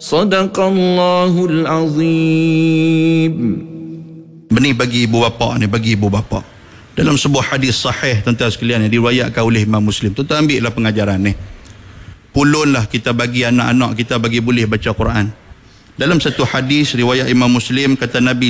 Sadaqallahul azim. Ini bagi ibu bapa ni, bagi ibu bapa. Dalam sebuah hadis sahih tuan-tuan sekalian yang diriwayatkan oleh Imam Muslim. Tuan-tuan ambillah pengajaran ni. Pulunlah kita bagi anak-anak kita bagi boleh baca Quran. Dalam satu hadis riwayat Imam Muslim kata Nabi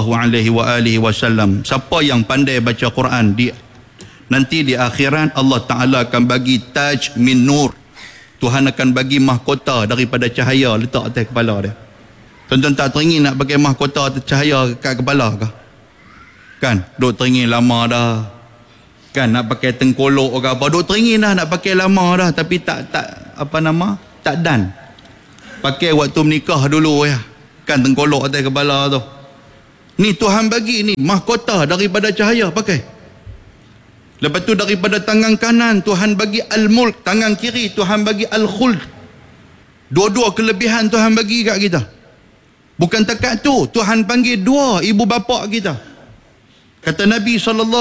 SAW, siapa yang pandai baca Quran nanti di akhirat Allah Taala akan bagi taj min nur. Tuhan akan bagi mahkota daripada cahaya letak atas kepala dia. Tuan-tuan tak teringin nak pakai mahkota cahaya kat kepala ke? Kan, duk teringin lama dah. Kan, nak pakai tengkolok ke apa, duk teringin dah nak pakai lama dah, tapi tak dan. Pakai waktu menikah dulu ya. Kan tengkolok atas kepala tu. Ni Tuhan bagi ni mahkota daripada cahaya pakai. Lepas tu daripada tangan kanan Tuhan bagi al-mulk, tangan kiri Tuhan bagi al-khuld. Dua-dua kelebihan Tuhan bagi kat kita. Bukan takat tu, Tuhan panggil dua ibu bapa kita. Kata Nabi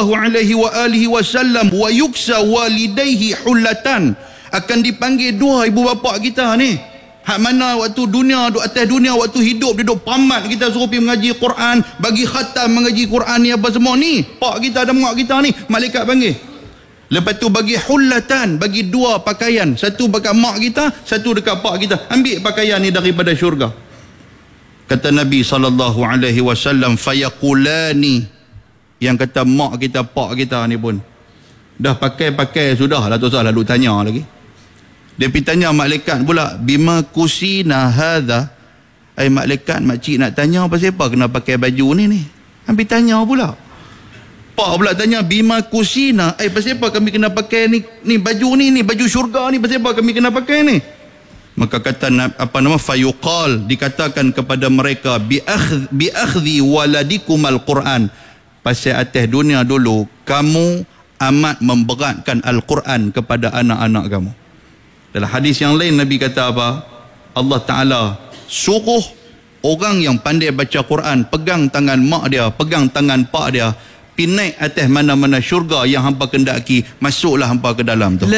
SAW, wa yuksa walidayhi hullatan, akan dipanggil dua ibu bapa kita ni. Hak mana waktu dunia, duk atas dunia, waktu hidup dia duk pamat kita suruh pergi mengaji Quran, bagi khatam mengaji Quran ni apa semua ni. Pak kita dan mak kita ni, malaikat panggil. Lepas tu bagi hullatan, bagi dua pakaian. Satu dekat mak kita, satu dekat pak kita. Ambil pakaian ni daripada syurga. Kata Nabi SAW, fayaqulani, yang kata mak kita, pak kita ni pun dah pakai sudah lah, tak usah lalu tanya lagi. Dia pergi tanya malaikat pula, bima kusina hadha, malaikat makcik nak tanya pasal apa kena pakai baju ni. Ambil tanya pula. Pak pula tanya, bima kusina, pasal apa kami kena pakai ni baju ni baju syurga ni, pasal apa kami kena pakai ni? Maka kata fayuqal, dikatakan kepada mereka, bi akhdhi waladikum al-Quran, pasal atas dunia dulu kamu amat memberatkan Al-Quran kepada anak-anak kamu. Dalam hadis yang lain Nabi kata apa? Allah Ta'ala suruh orang yang pandai baca Quran pegang tangan mak dia, pegang tangan pak dia, pergi naik atas mana-mana syurga yang hampa kendaki, masuklah hampa ke dalam tu.